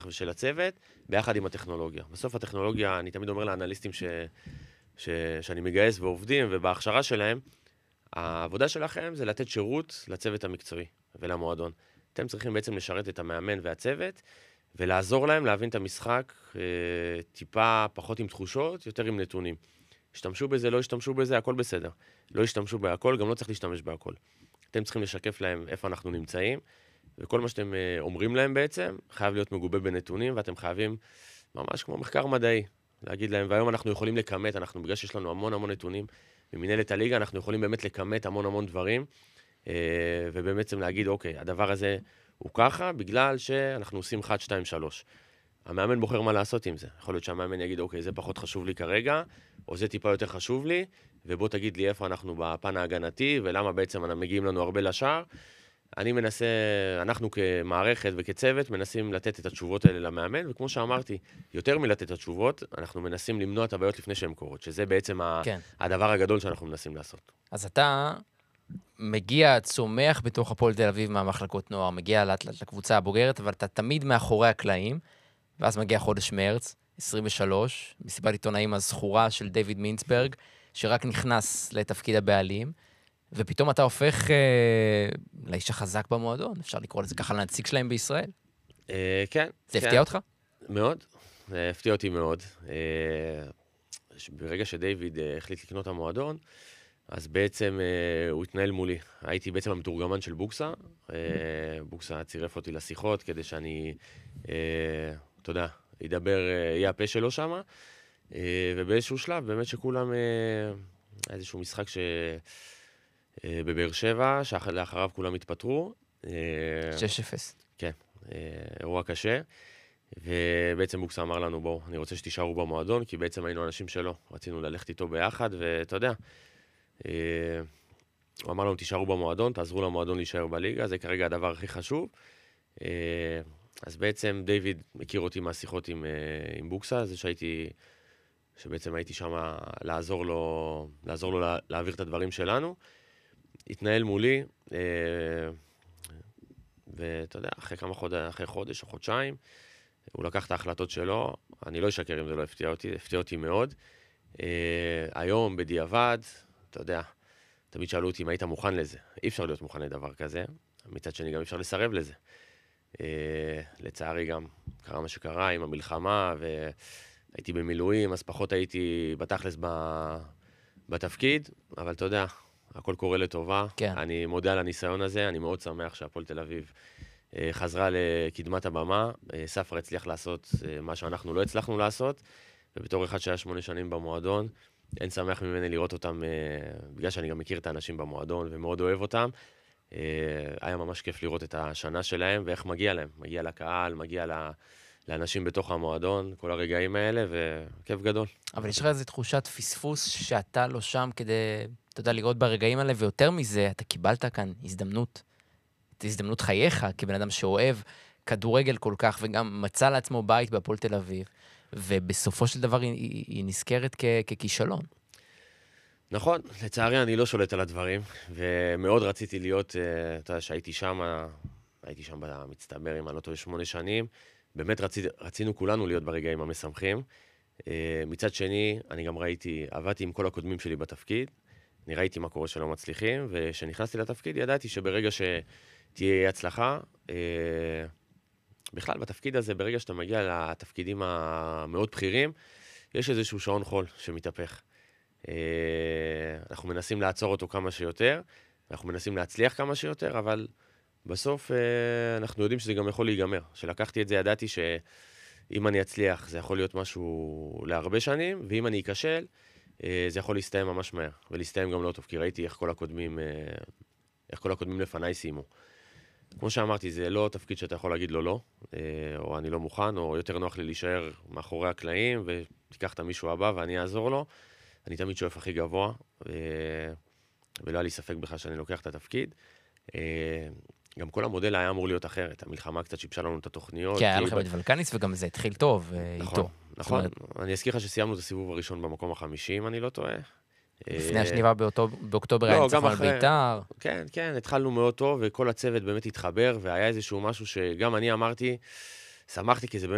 ושל הצוות, ביחד עם הטכנולוגיה. בסוף הטכנולוגיה, אני תמיד אומר לאנליסטים שאני מגייס ועובדים, ובהכשרה שלהם, העבודה שלכם זה לתת שירות לצוות המקצועי ולמועדון. אתם צריכים בעצם לשרת את המאמן והצוות, ולעזור להם להבין את המשחק טיפה פחות עם תחושות, יותר עם נתונים. השתמשו בזה, לא השתמשו בזה, הכל בסדר. לא השתמשו בהכל, גם לא צריך להשתמש בהכל. אתם צריכים לשקף להם איפה אנחנו נמצאים, וכל מה שאתם אומרים להם בעצם, חייב להיות מגובה בנתונים, ואתם חייבים, ממש כמו מחקר מדעי, להגיד להם, והיום אנחנו יכולים לכמת, בגלל שיש לנו המון נתונים, במנהלת הליגה אנחנו יכולים באמת לכמת המון דברים, ובאמת להגיד, אוקיי, הדבר הזה הוא ככה, בגלל שאנחנו עושים 1, 2, 3. המאמן בוחר מה לעשות עם זה. יכול להיות שהמאמן יגיד, אוקיי, זה פחות חשוב לי כרגע, או זה טיפה יותר חשוב לי, ובוא תגיד לי איפה אנחנו בפן ההגנתי, ולמה בעצם מגיעים לנו הרבה לשער. אני מנסה, אנחנו כמערכת וכצוות, מנסים לתת את התשובות האלה למאמן, וכמו שאמרתי, יותר מלתת את התשובות, אנחנו מנסים למנוע את הבעיות לפני שהן קורות, שזה בעצם הדבר הגדול שאנחנו מנסים לעשות. אז אתה מגיע, צומח בתוך הפועל תל אביב מהמחלקות נוער, מגיע לקבוצה הבוגרת, אבל אתה תמיד מאחורי הקלעים, ואז מגיע חודש מרץ, 23, מסיבת עיתונאים הזכורה של דיוויד מינסברג, שרק נכנס לתפקיד הבעלים, ופתאום אתה הופך לאיש החזק במועדון, אפשר לקרוא לזה ככה לנציג שלהם בישראל. כן. זה הפתיע אותך? מאוד, זה הפתיע אותי מאוד. ברגע שדיוויד החליט לקנות המועדון, אז בעצם הוא התנהל מולי. הייתי בעצם המתורגמן של בוקסה. בוקסה צירף אותי לשיחות כדי שאני, אתה יודע, יהיה הפה שלו שם. ובאיזשהו שלב, באמת שכולם, איזשהו משחק בבאר שבע, שלאחריו כולם התפטרו. 6-0. כן, אירוע קשה. ובעצם בוקסה אמר לנו, בואו, אני רוצה שתישארו במועדון, כי בעצם היינו אנשים שלו. רצינו ללכת איתו ביחד, ואתה יודע, הוא אמר לנו, תישארו במועדון, תעזרו למועדון להישאר בליגה, זה כרגע הדבר הכי חשוב. אז בעצם דיוויד מכיר אותי מהשיחות עם בוקסה, זה שבעצם הייתי שם לעזור לו להעביר את הדברים שלנו. התנהל מולי, ואתה יודע, אחרי חודש או חודשיים, הוא לקח את ההחלטות שלו, אני לא אשקר אם זה לא הפתיע אותי, הפתיע אותי מאוד. היום, בדיעבד, אתה יודע, תמיד שאלו אותי אם היית מוכן לזה. אי אפשר להיות מוכן לדבר כזה, מצד שני גם אי אפשר לסרב לזה. לצערי גם קרה מה שקרה עם המלחמה, והייתי במילואים, אז פחות הייתי בתכלס בתפקיד, אבל אתה יודע, הכל קורה לטובה. כן. אני מודה על הניסיון הזה, אני מאוד שמח שהפועל תל אביב חזרה לקדמת הבמה. ספר הצליח לעשות מה שאנחנו לא הצלחנו לעשות, ובתור אחד שהיה 8 שנים במועדון, אין שמח ממני לראות אותם, בגלל שאני גם מכיר את האנשים במועדון ומאוד אוהב אותם. היה ממש כיף לראות את השנה שלהם ואיך מגיע להם. מגיע לקהל, מגיע לאנשים בתוך המועדון, כל הרגעים האלה, וכיף גדול. אבל יש לך איזו תחושת פספוס שאתה לא שם כדי, אתה יודע, לראות ברגעים האלה, ויותר מזה, אתה קיבלת כאן הזדמנות. את הזדמנות חייך, כבן אדם שאוהב כדורגל כל כך, וגם מצא לעצמו בית בהפועל תל אביב, ובסופו של דבר היא נזכרת ככישלון. נכון, לצערי אני לא שולט על הדברים, ומאוד רציתי להיות, אתה יודע, שהייתי שם במצטבר, אם אני לא טועה 8 שנים, באמת רצינו כולנו להיות ברגעים המשמחים. מצד שני, אני גם עבדתי עם כל הקודמים שלי בתפקיד, אני ראיתי מה קורה שלא מצליחים, וכשנכנסתי לתפקיד ידעתי שברגע שתהיה הצלחה, בכלל בתפקיד הזה, ברגע שאתה מגיע לתפקידים המאוד בכירים, יש איזשהו שעון חול שמתהפך. אנחנו מנסים לעצור אותו כמה שיותר, אנחנו מנסים להצליח כמה שיותר, אבל בסוף אנחנו יודעים שזה גם יכול להיגמר. כשלקחתי את זה, ידעתי שאם אני אצליח, זה יכול להיות משהו להרבה שנים, ואם אני אכשל, זה יכול להסתיים ממש מהר, ולהסתיים גם לא טוב, כי ראיתי איך כל הקודמים לפניי סיימו. כמו שאמרתי, זה לא תפקיד שאתה יכול להגיד לו לא, או אני לא מוכן, או יותר נוח לי להישאר מאחורי הקלעים, ותיקח את המישהו הבא ואני אעזור לו. אני תמיד שואף הכי גבוה, ולא היה לי ספק בכלל שאני לוקח את התפקיד. גם כל המודל היה אמור להיות אחרת. המלחמה קצת שיבשה לנו את התוכניות. כן, היה לכם את ולקניס, וגם זה התחיל טוב איתו. נכון. אני אזכיר לך שסיימנו את הסיבוב הראשון במקום ה-50, אם אני לא טועה. לפני השניבה באוקטובר היה ניצחון על בית"ר. כן, התחלנו מאוד טוב, וכל הצוות באמת התחבר, והיה איזשהו משהו שגם אני אמרתי, שמחתי כי זה באמת